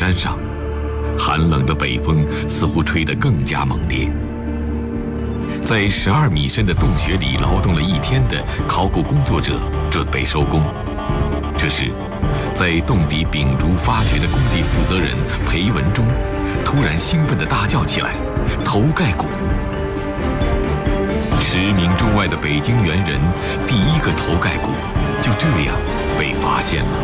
山上，寒冷的北风似乎吹得更加猛烈。在12米深的洞穴里劳动了一天的考古工作者准备收工。这时，在洞底秉烛发掘的工地负责人裴文忠突然兴奋地大叫起来：“头盖骨！”驰名中外的北京猿人第一个头盖骨就这样被发现了。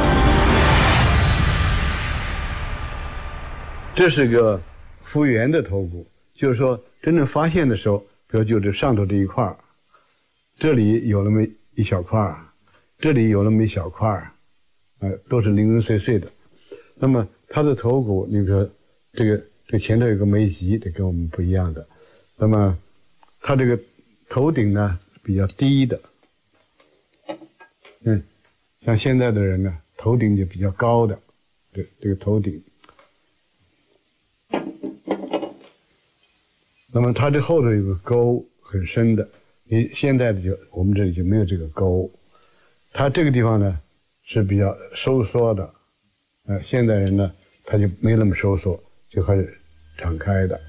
这是个复原的头骨，就是说真正发现的时候，比如就这上头这一块，这里有那么一小块，这里有那么一小块，都是零零碎碎的。那么它的头骨，你比如说这前头有个眉脊，这跟我们不一样的。那么它这个头顶呢比较低的，像现在的人呢，头顶就比较高的，这个头顶。那么它这后头有个沟很深的，你现在的我们这里就没有这个沟，它这个地方呢是比较收缩的，现代人呢他就没那么收缩，就开始敞开的。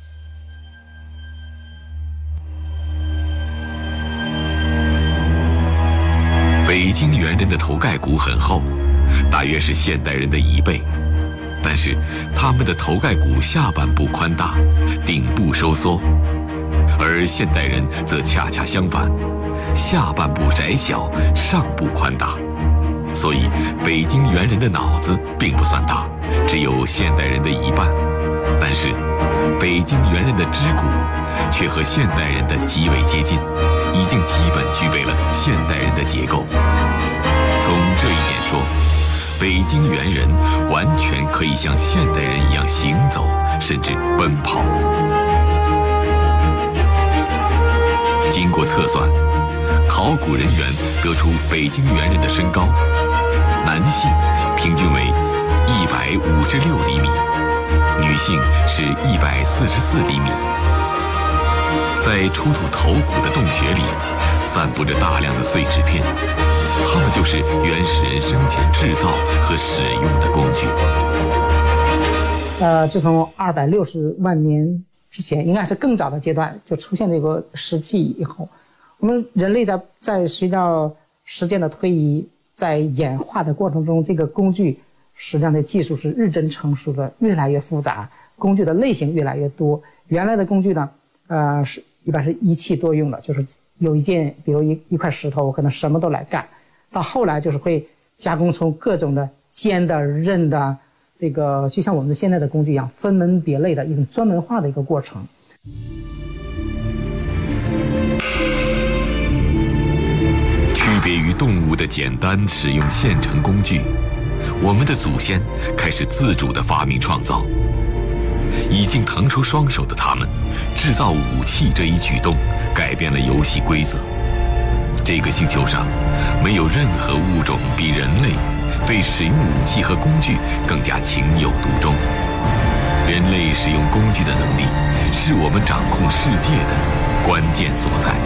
北京猿人的头盖骨很厚，大约是现代人的1倍。但是他们的头盖骨下半部宽大，顶部收缩，而现代人则恰恰相反，下半部窄小，上部宽大。所以北京猿人的脑子并不算大，只有现代人的1半。但是北京猿人的肢骨却和现代人的极为接近，已经基本具备了现代人的结构。从这一点说，北京猿人完全可以像现代人一样行走，甚至奔跑。经过测算，考古人员得出北京猿人的身高，男性平均为156厘米，女性是144厘米。在出土头骨的洞穴里，散布着大量的碎纸片，它们就是原始人生前制造和使用的工具。 自从260万年之前，应该是更早的阶段就出现这个石器以后，我们人类在随着时间的推移，在演化的过程中，这个工具实际上的技术是日臻成熟的，越来越复杂，工具的类型越来越多。原来的工具呢，一般是一器多用的，就是有一件，比如一块石头，我可能什么都来干。到后来就是会加工出各种的尖的、刃的，这个就像我们现在的工具一样，分门别类的一种专门化的一个过程。 区别于动物的简单使用现成工具，我们的祖先开始自主的发明创造。已经腾出双手的他们，制造武器这一举动改变了游戏规则。这个星球上，没有任何物种比人类对使用武器和工具更加情有独钟。人类使用工具的能力，是我们掌控世界的关键所在。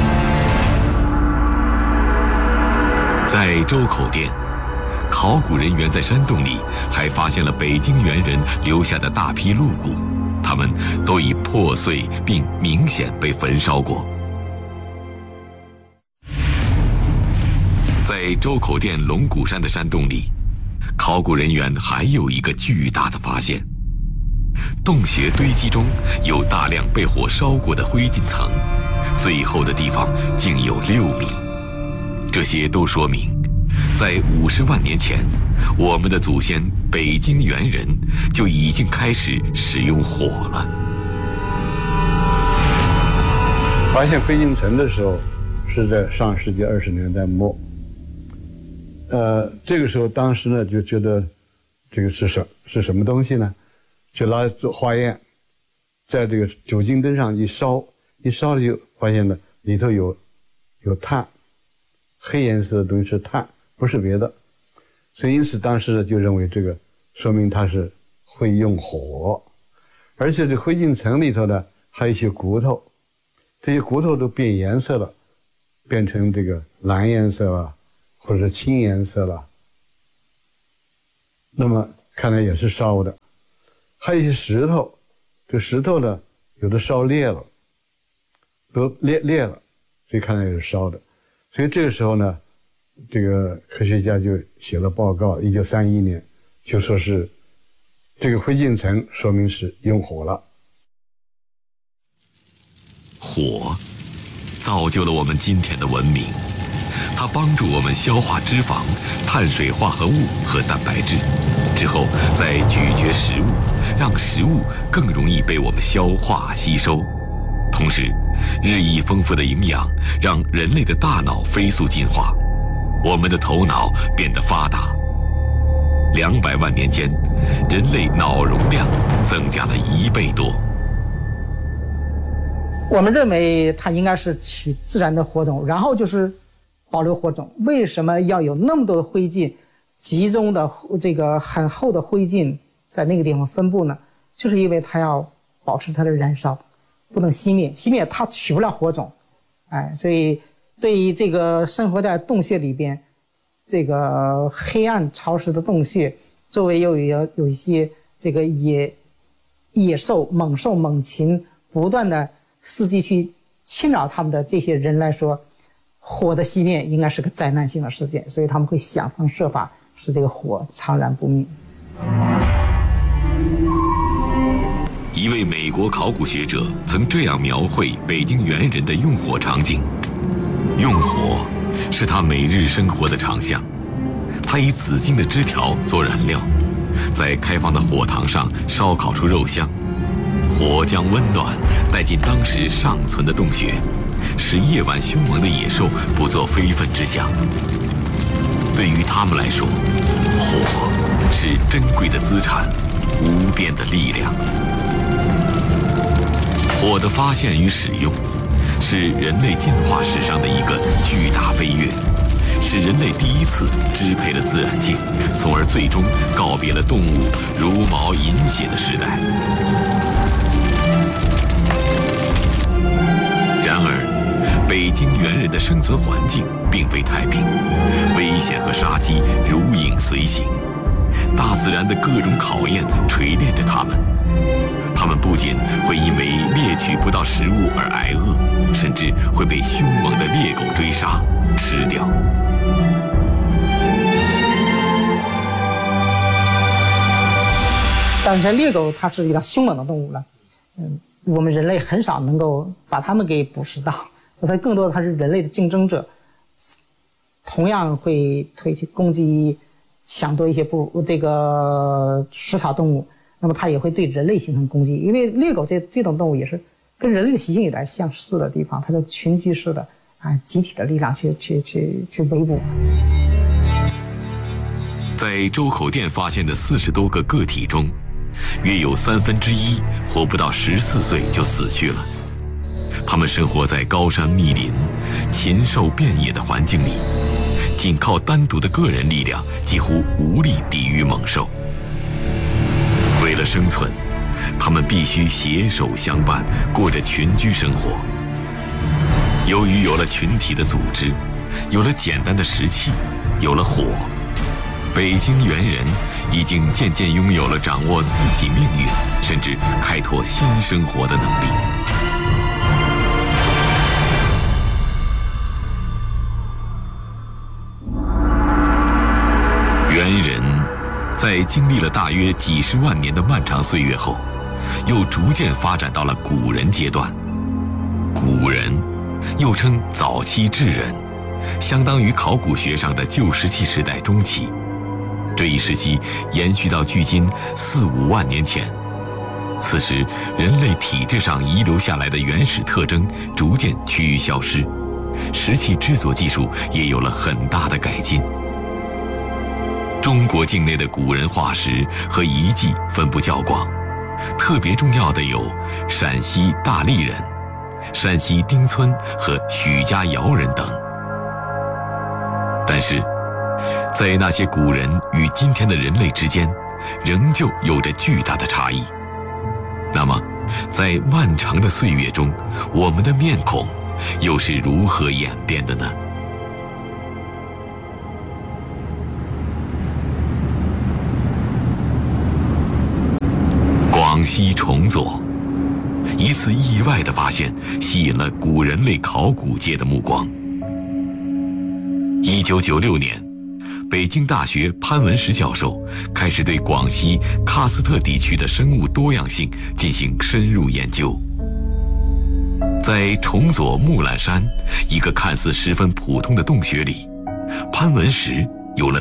在周口店，考古人员在山洞里还发现了北京猿人留下的大批鹿骨，它们都已破碎并明显被焚烧过。在周口店龙骨山的山洞里，考古人员还有一个巨大的发现：洞穴堆积中有大量被火烧过的灰烬层，最厚的地方竟有6米。这些都说明，在50万年前，我们的祖先北京猿人就已经开始使用火了。 发现灰烬层的时候是在上世纪20年代末。这个时候当时呢就觉得这个是什么东西呢？就拿来做化验，在这个酒精灯上一烧了就发现了里头有碳，黑颜色的东西是碳，不是别的。所以因此当时呢就认为这个说明它是会用火，而且这灰烬层里头呢还有一些骨头，这些骨头都变颜色了，变成这个蓝颜色了，或者是青颜色了。那么看来也是烧的。还有一些石头，这石头呢，有的烧裂了，都裂了，所以看来也是烧的。所以这个时候呢，这个科学家就写了报告，1931年就说是这个灰烬层说明是用火了。 火造就了我们今天的文明，它帮助我们消化脂肪、碳水化合物和蛋白质，之后再咀嚼食物，让食物更容易被我们消化吸收。同时，日益丰富的营养让人类的大脑飞速进化，我们的头脑变得发达。200万年间，人类脑容量增加了1倍多。 我们认为它应该是取自然的火种，然后就是保留火种。为什么要有那么多的灰烬，集中的这个很厚的灰烬在那个地方分布呢？就是因为它要保持它的燃烧，不能熄灭，熄灭它取不了火种。所以对于这个生活在洞穴里边，这个黑暗潮湿的洞穴，周围又有一些这个野兽、猛兽、猛禽不断的伺机去侵扰他们的这些人来说，火的熄灭应该是个灾难性的事件，所以他们会想方设法使这个火长燃不灭。 一位美国考古学者曾这样描绘北京猿人的用火场景：用火是他每日生活的长项。他以紫荆的枝条做燃料，在开放的火塘上烧烤出肉香，火将温暖带进当时尚存的洞穴，使夜晚凶猛的野兽不做非分之想。对于他们来说，火是珍贵的资产，无边的力量。火的发现与使用，是人类进化史上的一个巨大飞跃，是人类第一次支配了自然界，从而最终告别了动物茹毛饮血的时代。然而，北京猿人的生存环境并非太平，危险和杀机如影随形，大自然的各种考验锤炼着他们。他们不仅会因为猎取不到食物而挨饿，甚至会被凶猛的猎狗追杀吃掉。 但是猎狗它是比较凶猛的动物了，我们人类很少能够把它们给捕食到，它更多的它是人类的竞争者，同样会去攻击抢夺一些这个食草动物。那么它也会对人类形成攻击，因为猎狗这种动物也是跟人类的习性有点相似的地方，它是群居式的集体的力量去围捕。 在周口店发现的40多个个体中，约有1/3活不到14岁就死去了。他们生活在高山密林、禽兽遍野的环境里，仅靠单独的个人力量几乎无力抵御猛兽。为了生存，他们必须携手相伴，过着群居生活。由于有了群体的组织，有了简单的石器，有了火，北京猿人已经渐渐拥有了掌握自己命运，甚至开拓新生活的能力。猿人在经历了大约几十万年的漫长岁月后，又逐渐发展到了古人阶段。古人又称早期智人，相当于考古学上的旧石器时代中期。这一时期延续到距今4-5万年前。此时，人类体质上遗留下来的原始特征逐渐趋于消失，石器制作技术也有了很大的改进。中国境内的古人化石和遗迹分布较广，特别重要的有陕西大荔人、山西丁村和许家窑人等。但是，在那些古人与今天的人类之间，仍旧有着巨大的差异。那么，在漫长的岁月中，我们的面孔又是如何演变的呢？ 西重左。一次意外的发现吸引了古人类考古界的目光。1996年，北京大学潘文石教授开始对广西喀斯特地区的生物多样性进行深入研究。在重左木兰山一个看似十分普通的洞穴里，潘文石